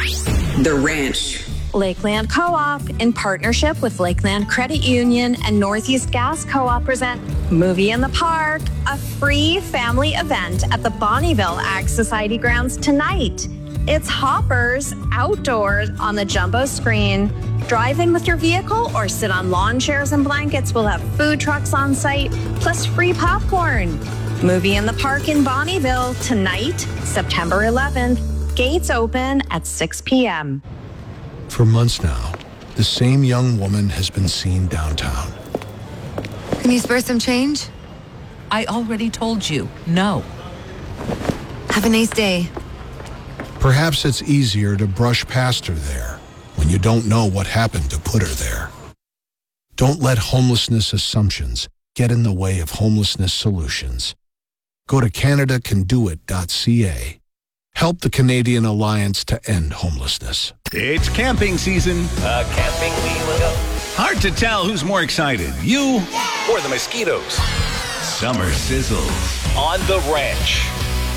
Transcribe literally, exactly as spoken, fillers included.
The Ranch. Lakeland Co-op, in partnership with Lakeland Credit Union and Northeast Gas Co-op, present Movie in the Park, a free family event at the Bonnieville Ag Society grounds tonight. It's Hoppers outdoors on the jumbo screen. Drive in with your vehicle or sit on lawn chairs and blankets. We'll have food trucks on site, plus free popcorn. Movie in the Park in Bonnieville tonight, September eleventh. Gates open at six p.m. For months now, the same young woman has been seen downtown. Can you spare some change? I already told you, no. Have a nice day. Perhaps it's easier to brush past her there when you don't know what happened to put her there. Don't let homelessness assumptions get in the way of homelessness solutions. Go to canada can do it dot c a. Help the Canadian Alliance to End Homelessness. It's camping season. Uh, camping we go. Hard to tell who's more excited, you Or the mosquitoes. Summer sizzles On the Ranch.